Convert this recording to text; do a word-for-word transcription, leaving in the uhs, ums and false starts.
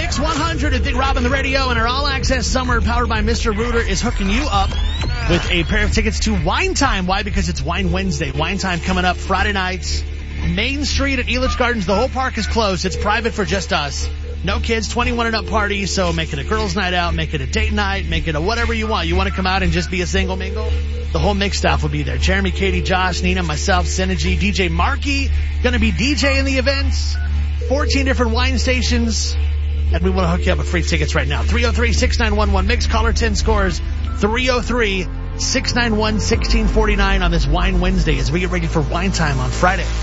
six one hundred at Big Rob on the radio, and our all-access summer powered by Mister Rooter is hooking you up with a pair of tickets to Wine Time. Why? Because it's Wine Wednesday. Wine Time coming up Friday nights. Main Street at Elitch Gardens. The whole park is closed. It's private for just us. No kids, twenty-one and up party, so make it a girls' night out, make it a date night, make it a whatever you want. You want to come out and just be a single mingle? The whole mix staff will be there. Jeremy, Katie, Josh, Nina, myself, Synergy, D J Marky, going to be DJing the events. fourteen different wine stations. And we want to hook you up with free tickets right now. three oh three, six nine one one, mix caller ten scores. three oh three, six nine one, one six four nine on this Wine Wednesday as we get ready for Wine Time on Friday.